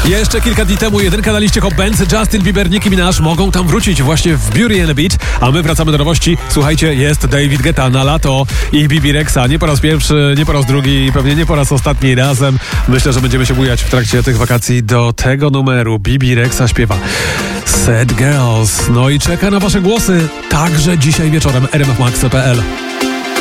Jeszcze kilka dni temu jedynka na liście Hot Bands, Justin Bieber, Nicki Minaj mogą tam wrócić właśnie w Beauty and the Beat, a my wracamy do nowości. Słuchajcie, jest David Guetta na lato i Bibi Rexa. Nie po raz pierwszy, nie po raz drugi i pewnie nie po raz ostatni razem. Myślę, że będziemy się bujać w trakcie tych wakacji do tego numeru. Bibi Rexa śpiewa Sad Girls. No i czeka na wasze głosy także dzisiaj wieczorem rmfmax.pl.